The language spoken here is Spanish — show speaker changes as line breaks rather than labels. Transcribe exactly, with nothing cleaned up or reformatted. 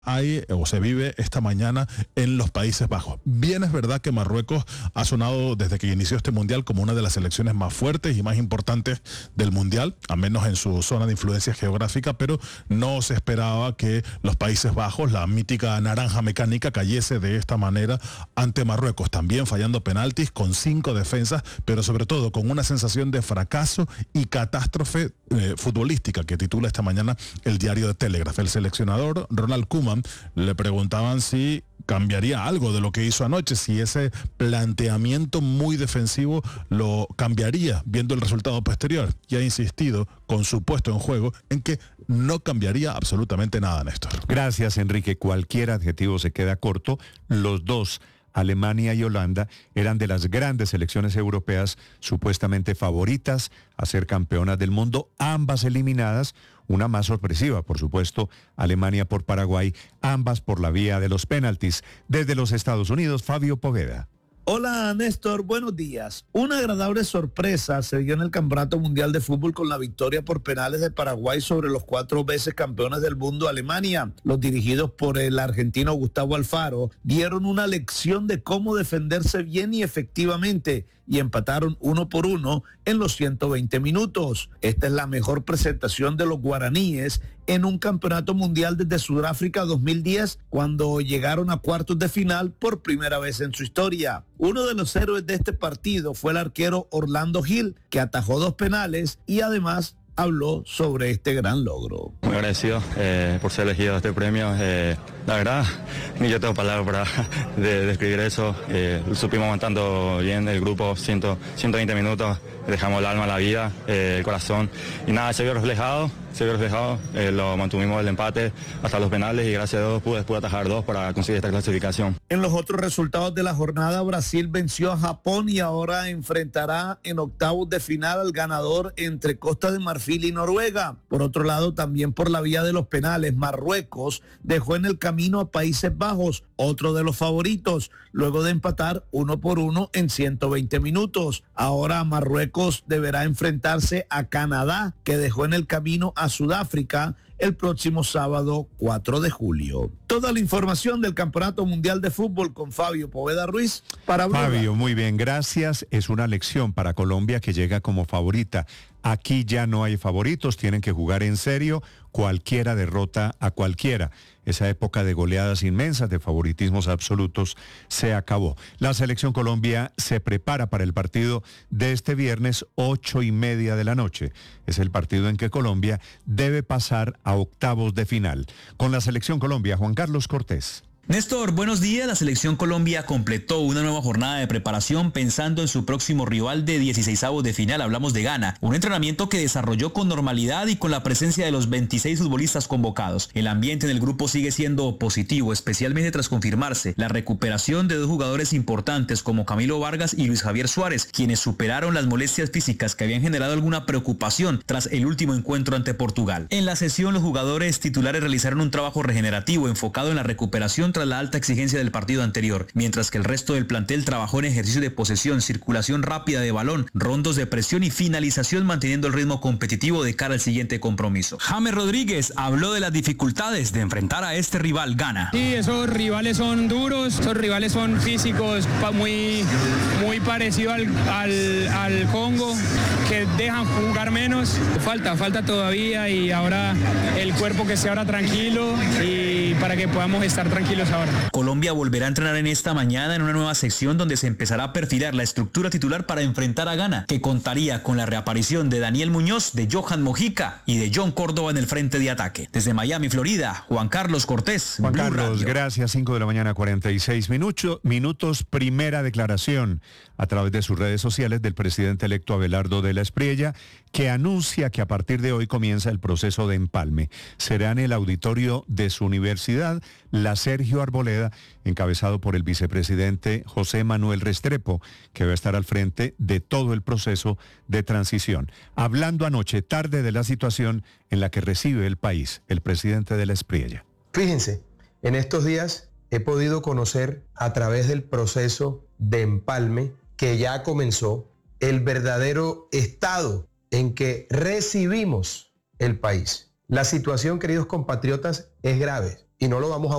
hay o se vive esta mañana en los Países Bajos. Bien es verdad que Marruecos ha sonado desde que inició este mundial como una de las selecciones más fuertes y más importantes del mundial, al menos en su zona de influencia geográfica, pero no se esperaba que los Países Bajos, la mítica naranja mecánica, cayese de esta manera ante Marruecos, también fallando penaltis con cinco defensas, pero sobre todo con una sensación de fracaso y catástrofe eh, futbolística que titula esta mañana el diario de Telegraph. El seleccionador Ronald Koeman le preguntaban si cambiaría algo de lo que hizo anoche, si ese planteamiento muy defensivo lo cambiaría viendo el resultado posterior, y ha insistido con su puesto en juego en que no cambiaría absolutamente nada, Néstor.
Gracias, Enrique. Cualquier adjetivo se queda corto. Los dos, Alemania y Holanda, eran de las grandes selecciones europeas supuestamente favoritas a ser campeonas del mundo, ambas eliminadas, una más sorpresiva, por supuesto, Alemania por Paraguay, ambas por la vía de los penaltis. Desde los Estados Unidos, Fabio Poveda.
Hola Néstor, buenos días. Una agradable sorpresa se dio en el Campeonato Mundial de Fútbol con la victoria por penales de Paraguay sobre los cuatro veces campeones del mundo Alemania. Los dirigidos por el argentino Gustavo Alfaro dieron una lección de cómo defenderse bien y efectivamente y empataron uno por uno en los ciento veinte minutos. Esta es la mejor presentación de los guaraníes en un campeonato mundial desde Sudáfrica dos mil diez, cuando llegaron a cuartos de final por primera vez en su historia. Uno de los héroes de este partido fue el arquero Orlando Gil, que atajó dos penales y además habló sobre este gran logro.
Muy agradecido eh, por ser elegido a este premio. Eh, la verdad, ni yo tengo palabras para de, describir eso. Eh, supimos aguantando bien el grupo, ciento veinte minutos, dejamos el alma, la vida, eh, el corazón. Y nada, se vio reflejado, se vio reflejado. Eh, lo mantuvimos el empate hasta los penales y gracias a Dios pude, pude atajar dos para conseguir esta clasificación.
En los otros resultados de la jornada, Brasil venció a Japón y ahora enfrentará en octavos de final al ganador entre Costa de Marfil y Noruega. Por otro lado, también por la vía de los penales, Marruecos dejó en el camino a Países Bajos, otro de los favoritos, luego de empatar uno por uno en ciento veinte minutos. Ahora Marruecos deberá enfrentarse a Canadá, que dejó en el camino a Sudáfrica el próximo sábado cuatro de julio. Toda la información del Campeonato Mundial de Fútbol con Fabio Poveda Ruiz para Blue.
Fabio, muy bien, gracias. Es una lección para Colombia, que llega como favorita. Aquí ya no hay favoritos, tienen que jugar en serio, cualquiera derrota a cualquiera. Esa época de goleadas inmensas, de favoritismos absolutos, se acabó. La selección Colombia se prepara para el partido de este viernes, ocho y media de la noche. Es el partido en que Colombia debe pasar a octavos de final. Con la selección Colombia, Juan Carlos Cortés.
Néstor, buenos días. La selección Colombia completó una nueva jornada de preparación pensando en su próximo rival de dieciseisavos de final. Hablamos de Ghana. Un entrenamiento que desarrolló con normalidad y con la presencia de los veintiséis futbolistas convocados. El ambiente en el grupo sigue siendo positivo, especialmente tras confirmarse la recuperación de dos jugadores importantes como Camilo Vargas y Luis Javier Suárez, quienes superaron las molestias físicas que habían generado alguna preocupación tras el último encuentro ante Portugal. En la sesión, los jugadores titulares realizaron un trabajo regenerativo enfocado en la recuperación tras la alta exigencia del partido anterior, mientras que el resto del plantel trabajó en ejercicio de posesión, circulación rápida de balón, rondos de presión y finalización, manteniendo el ritmo competitivo de cara al siguiente compromiso. James Rodríguez habló de las dificultades de enfrentar a este rival Ghana.
Sí, esos rivales son duros, esos rivales son físicos, muy, muy parecido al, al, al Congo, que dejan jugar menos. Falta, falta todavía, y ahora el cuerpo que esté ahora tranquilo y para que podamos estar tranquilos ahora.
Colombia volverá a entrenar en esta mañana en una nueva sección donde se empezará a perfilar la estructura titular para enfrentar a Ghana, que contaría con la reaparición de Daniel Muñoz, de Johan Mojica y de John Córdoba en el frente de ataque. Desde Miami, Florida, Juan Carlos Cortés.
Juan
Blue
Carlos,
Radio.
gracias. cinco de la mañana, cuarenta y seis minutos. Minutos, primera declaración a través de sus redes sociales del presidente electo Abelardo de la Espriella, que anuncia que a partir de hoy comienza el proceso de empalme. Será en el auditorio de su universidad, la Sergio Arboleda, encabezado por el vicepresidente José Manuel Restrepo, que va a estar al frente de todo el proceso de transición. Hablando anoche tarde de la situación en la que recibe el país, el presidente de la Espriella.
Fíjense, en estos días he podido conocer a través del proceso de empalme que ya comenzó, el verdadero estado en que recibimos el país. La situación, queridos compatriotas, es grave y no lo vamos a